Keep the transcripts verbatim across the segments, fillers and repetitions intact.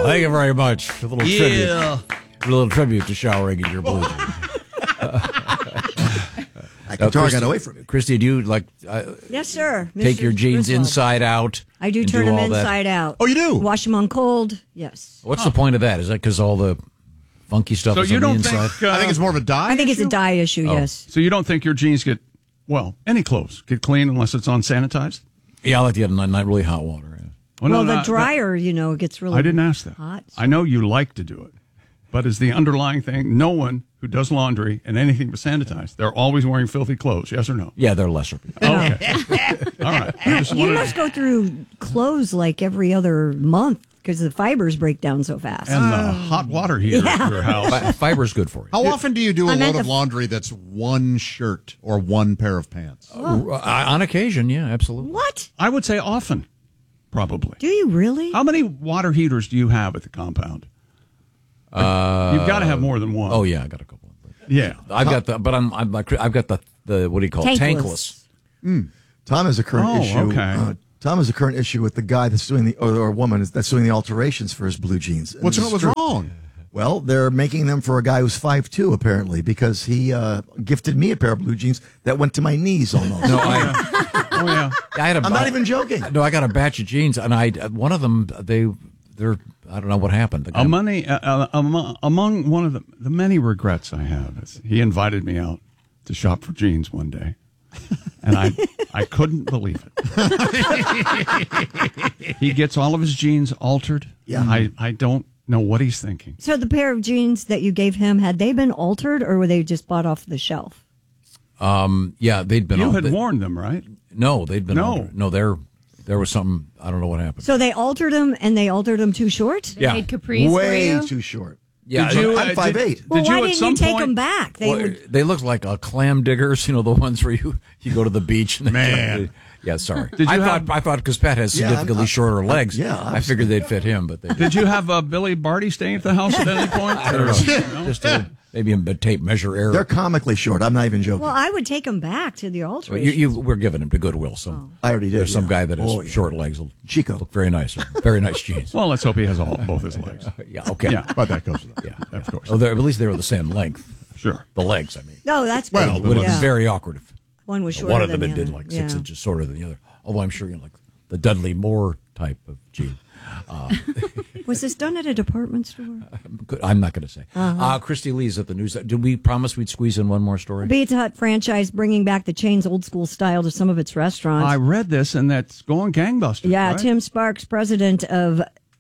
Thank you very much. A little Yeah. tribute. A little tribute to showering in your blue jeans. I guitar Christy, got away from me. Christy, do you like uh, Yes, sir. take Mister your jeans Griswold. inside out? I do and turn do them all that? inside out. Oh, you do? Wash them on cold. Yes. What's the point of that? Is that because all the funky stuff So is you on the don't inside? think? Uh, I think it's more of a dye. I think it's a issue. dye issue. Oh. Yes. So you don't think your jeans get well? Any clothes get clean unless it's unsanitized? Yeah, I like to get not, not really hot water. Yeah. Well, Well, no, the no, dryer, you know, gets really. I didn't ask that. hot. I know you like to do it, but is the underlying thing? No one who does laundry and anything but sanitized, they're always wearing filthy clothes. Yes or no? Yeah, they're lesser people. Okay. All right. I just You wanted- must go through clothes like every other month because the fibers break down so fast. and the hot water heater at your house. Fi- Fiber's good for you. How often do you do a I meant load of the- laundry that's one shirt or one pair of pants? Uh, on occasion, yeah, absolutely. What? I would say often, probably. Do you really? How many water heaters do you have at the compound? Uh, You've got to have more than one. Oh yeah, I got a couple. yeah. I've got the, but I'm, I'm like, I've got the, the what do you call it? Tankless. Tankless. Tom has a current Oh, issue. okay. Uh, Tom has a current issue with the guy that's doing the, or, or woman that's doing the alterations for his blue jeans. What's, And this what's is true. wrong? Well, they're making them for a guy who's five two, apparently, because he uh, gifted me a pair of blue jeans that went to my knees almost. No, I, Oh, yeah. I had a. I'm not even joking. No, I got a batch of jeans, and I one of them they they're I don't know what happened. The guy- Among, uh, uh, among, among one of the, the many regrets I have is he invited me out to shop for jeans one day, and I I couldn't believe it. He gets all of his jeans altered. Yeah. I, I don't know what he's thinking. So the pair of jeans that you gave him, had they been altered or were they just bought off the shelf? um, yeah, they'd been. You all, had they- worn them, right? No, they'd been. No. altered. no, there there was something. I don't know what happened. So they altered them and they altered them too short? Yeah. Made capris for Way you? too short. Yeah, Did you, I'm uh, five did- eight. Well, did why you at didn't some you take point- them back? They Well, would. they look like uh, clam diggers, you know, the ones where you, you go to the beach. And they- Man. yeah, sorry. Did you I have- thought I thought because Pat has Yeah, significantly I'm- shorter I'm- legs. yeah, I I'm- figured they'd fit him, but they didn't. Did you have uh, Billy Barty staying at the house at any point? I don't know. Just a, maybe a tape measure error. They're comically short. I'm not even joking. Well, I would take them back to the Well, alteration. you, you, we're giving him to Goodwill. So I already did, There's some yeah. guy that has Oh, yeah. short legs. Will Chico. look very nice. Very nice jeans. Well, let's hope he has all both his legs. Yeah. Okay. Yeah. But that goes with it. Yeah. Of course. Oh, they're, at least they were the same length. Sure. The legs. I mean, No, that's good. Well, it would have Yeah. been very awkward if One was shorter one of them than had the been other. like six Yeah. inches shorter than the other. Although I'm sure you know, like the Dudley Moore type of jean. Was this done at a department store? Good. I'm not going to say. Uh-huh. Uh, Christy Lee's at the news. Did we promise we'd squeeze in one more story? Pizza Hut franchise bringing back the chain's old school style to some of its restaurants. I read this, and that's going gangbusters. yeah, right? Tim Sparks, president of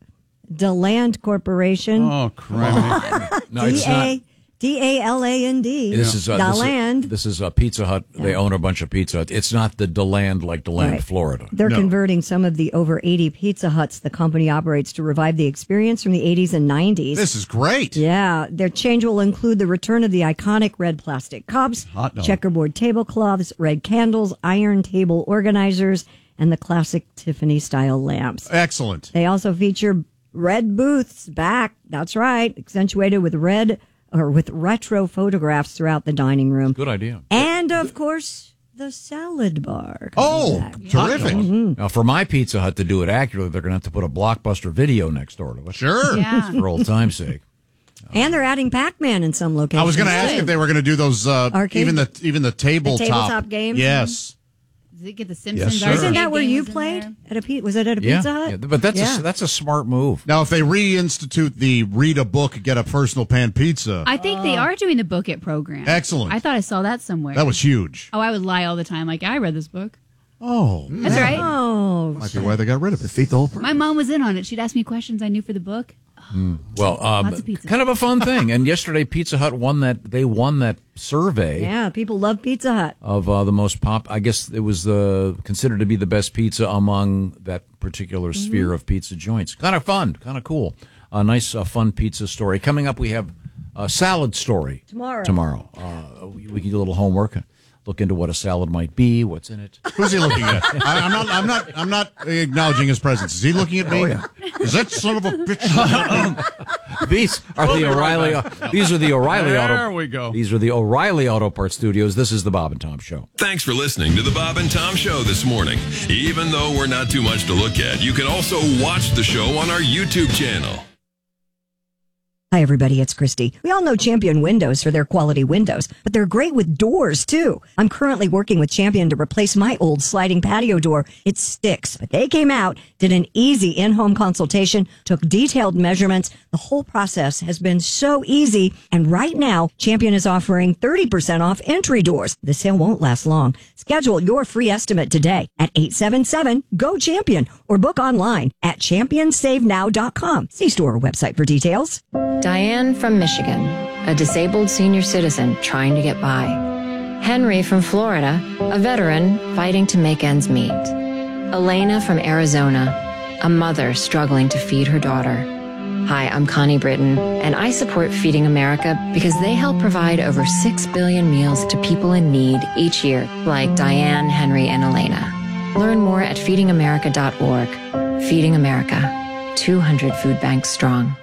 DeLand Corporation. Oh, crap. No, it's not. D A D A L A N D. This is uh, this is, DeLand. this is a Pizza Hut. They own a bunch of Pizza Hut. It's not the DeLand like DeLand, Right. Florida. They're converting some of the over eighty Pizza Huts the company operates to revive the experience from the eighties and nineties. This is great. Yeah, their change will include the return of the iconic red plastic cups, Hot dog. checkerboard tablecloths, red candles, iron table organizers, and the classic Tiffany-style lamps. Excellent. They also feature red booths back. That's right, accentuated with red or with retro photographs throughout the dining room. Good idea. And of course, the salad bar. coming Oh, back. terrific. Now, for my Pizza Hut to do it accurately, they're going to have to put a Blockbuster video next door to it. Sure. Yeah. For old time's sake. And they're adding Pac-Man in some locations. I was going to ask too. if they were going to do those, uh, Arcade? even the even the tabletop, tabletop games? Yes. Does it get the Simpsons? sir. arcade Isn't that where you games in played there? at a pi- Was it at a Yeah, Pizza Hut? yeah, but that's Yeah. a, that's a smart move. Now, if they reinstitute the read a book, get a personal pan pizza, I think they are doing the Book It program. Excellent. I thought I saw that somewhere. that was huge. Oh, I would lie all the time. Like, I read this book. Oh, That's right. Oh, might be why they got rid of it. Defeat the whole purpose. My mom was in on it. She'd ask me questions I knew for the book. Well, um, Lots of pizza. kind of a fun thing. And yesterday, Pizza Hut won that. They won that survey yeah. People love Pizza Hut. of uh, the most pop. I guess it was the considered to be the best pizza among that particular Mm-hmm. sphere of pizza joints. Kind of fun, kind of cool. A nice, uh, fun pizza story coming up. We have a salad story Tomorrow. Tomorrow, uh, we, we can do a little homework. Look into what a salad might be, what's in it. Who's he looking at? I, I'm not. I'm not. I'm not acknowledging his presence. Is he looking at me? Oh, yeah. Is that son of a bitch? These are the O'Reilly. These are the O'Reilly There Auto. we go. These are the O'Reilly Auto Parts Studios. This is the Bob and Tom Show. Thanks for listening to the Bob and Tom Show this morning. Even though we're not too much to look at, you can also watch the show on our YouTube channel. Hi, everybody. It's Christy. We all know Champion Windows for their quality windows, but they're great with doors, too. I'm currently working with Champion to replace my old sliding patio door. It sticks, but they came out, did an easy in-home consultation, took detailed measurements. The whole process has been so easy. And right now, Champion is offering thirty percent off entry doors. The sale won't last long. Schedule your free estimate today at eight seven seven, G O, CHAMPION or book online at champion save now dot com. See store website for details. Diane from Michigan, a disabled senior citizen trying to get by. Henry from Florida, a veteran fighting to make ends meet. Elena from Arizona, a mother struggling to feed her daughter. Hi, I'm Connie Britton, and I support Feeding America because they help provide over six billion meals to people in need each year, like Diane, Henry, and Elena. Learn more at feeding america dot org. Feeding America, two hundred food banks strong.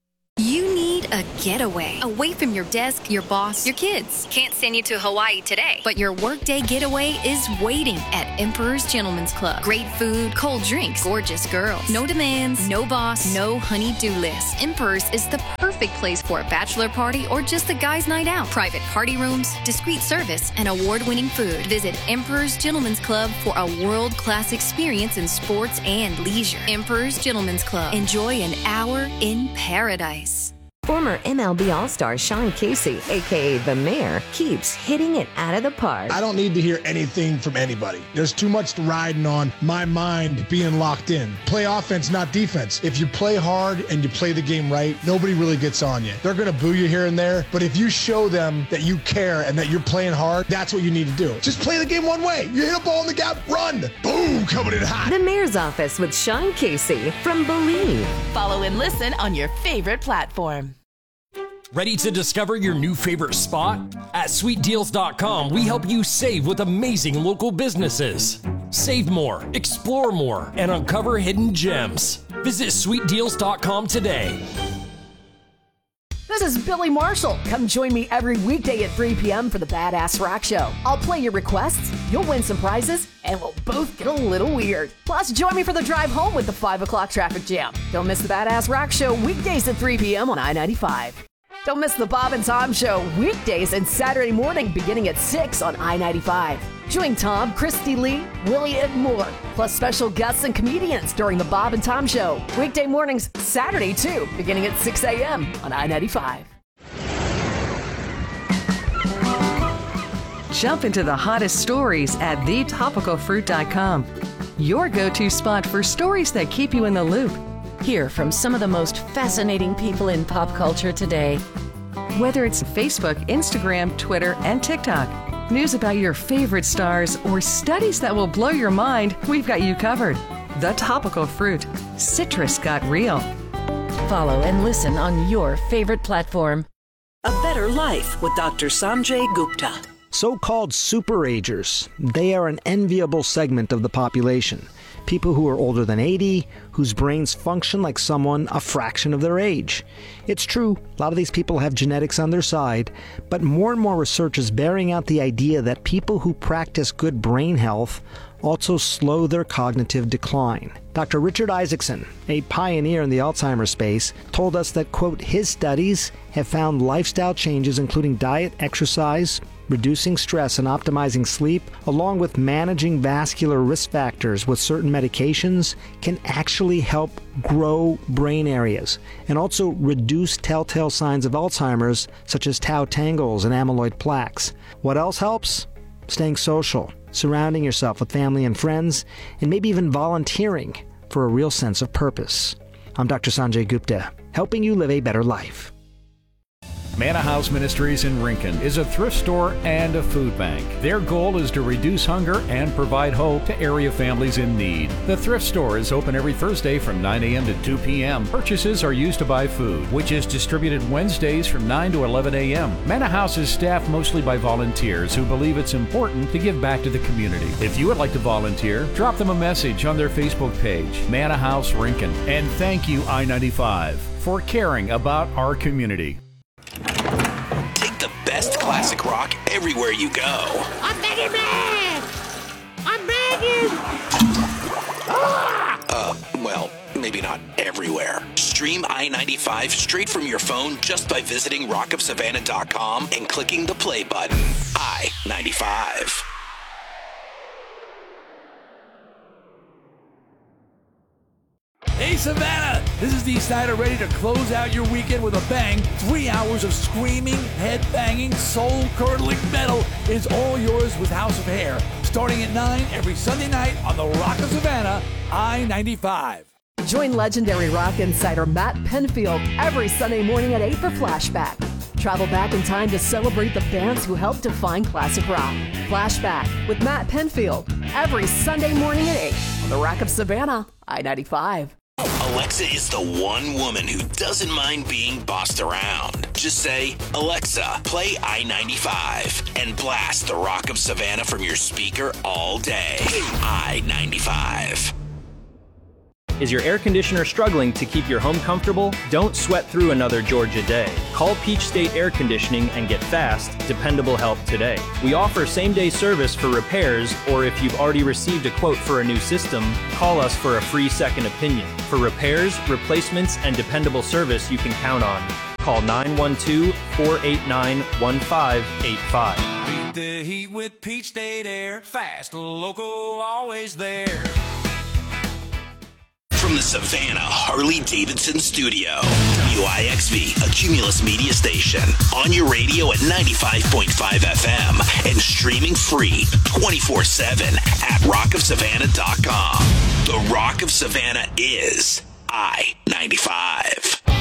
You need a getaway away from your desk, your boss, your kids. Can't send you to Hawaii today, but your workday getaway is waiting at Emperor's Gentleman's Club. Great food, cold drinks, gorgeous girls. No demands, no boss, no honey-do list. Emperor's is the perfect place for a bachelor party or just a guy's night out. Private party rooms, discreet service, and award-winning food. Visit Emperor's Gentleman's Club for a world-class experience in sports and leisure. Emperor's Gentleman's Club. Enjoy an hour in paradise. Former M L B All-Star Sean Casey, a k a. The Mayor, keeps hitting it out of the park. I don't need to hear anything from anybody. There's too much riding on my mind being locked in. Play offense, not defense. If you play hard and you play the game right, nobody really gets on you. They're going to boo you here and there, but if you show them that you care and that you're playing hard, that's what you need to do. Just play the game one way. You hit a ball in the gap, run. Boom, coming in hot. The Mayor's Office with Sean Casey from Believe. Follow and listen on your favorite platform. Ready to discover your new favorite spot? At sweet deals dot com, we help you save with amazing local businesses. Save more, explore more, and uncover hidden gems. Visit sweet deals dot com today. This is Billy Marshall. Come join me every weekday at three p.m. for the Badass Rock Show. I'll play your requests, you'll win some prizes, and we'll both get a little weird. Plus, join me for the drive home with the five o'clock traffic jam. Don't miss the Badass Rock Show weekdays at three p.m. on I ninety-five. Don't miss the Bob and Tom Show weekdays and Saturday morning beginning at six on I ninety-five. Join Tom, Christy Lee, Willie, and more, plus special guests and comedians during the Bob and Tom Show. Weekday mornings, Saturday too, beginning at six a.m. on I ninety-five. Jump into the hottest stories at the topical fruit dot com. Your go-to spot for stories that keep you in the loop. Hear from some of the most fascinating people in pop culture today. Whether it's Facebook, Instagram, Twitter, and TikTok, news about your favorite stars, or studies that will blow your mind, we've got you covered. The Topical Fruit. Citrus got real. Follow and listen on your favorite platform. A Better Life with Doctor Sanjay Gupta. So-called superagers. They are an enviable segment of the population. People who are older than eighty, whose brains function like someone a fraction of their age. It's true, a lot of these people have genetics on their side, but more and more research is bearing out the idea that people who practice good brain health also slow their cognitive decline. Doctor Richard Isaacson, a pioneer in the Alzheimer's space, told us that, quote, his studies have found lifestyle changes including diet, exercise, reducing stress and optimizing sleep, along with managing vascular risk factors with certain medications, can actually help grow brain areas and also reduce telltale signs of Alzheimer's, such as tau tangles and amyloid plaques. What else helps? Staying social, surrounding yourself with family and friends, and maybe even volunteering for a real sense of purpose. I'm Doctor Sanjay Gupta, helping you live a better life. Manna House Ministries in Rincon is a thrift store and a food bank. Their goal is to reduce hunger and provide hope to area families in need. The thrift store is open every Thursday from nine a.m. to two p.m. Purchases are used to buy food, which is distributed Wednesdays from nine to eleven a.m. Manna House is staffed mostly by volunteers who believe it's important to give back to the community. If you would like to volunteer, drop them a message on their Facebook page, Manna House Rincon. And thank you, I ninety-five, for caring about our community. Take the best classic rock everywhere you go. I'm begging, man! I'm begging! Uh, well, maybe not everywhere. Stream I ninety-five straight from your phone just by visiting rock of savannah dot com and clicking the play button. I ninety-five. Hey Savannah, this is Dee Snider ready to close out your weekend with a bang. Three hours of screaming, head-banging, soul-curdling metal is all yours with House of Hair. Starting at nine every Sunday night on the Rock of Savannah, I ninety-five. Join legendary rock insider Matt Penfield every Sunday morning at eight for Flashback. Travel back in time to celebrate the bands who helped define classic rock. Flashback with Matt Penfield every Sunday morning at eight on the Rock of Savannah, I ninety-five. Alexa is the one woman who doesn't mind being bossed around. Just say, Alexa, play I ninety-five, and blast the Rock of Savannah from your speaker all day. I ninety-five. Is your air conditioner struggling to keep your home comfortable? Don't sweat through another Georgia day. Call Peach State Air Conditioning and get fast, dependable help today. We offer same-day service for repairs, or if you've already received a quote for a new system, call us for a free second opinion. For repairs, replacements, and dependable service you can count on. Call nine one two, four eight nine, one five eight five. Beat the heat with Peach State Air. Fast, local, always there. From the Savannah Harley-Davidson studio, W I X V, a Cumulus media station, on your radio at ninety-five point five F M and streaming free twenty-four seven at rock of savannah dot com. The Rock of Savannah is I ninety-five.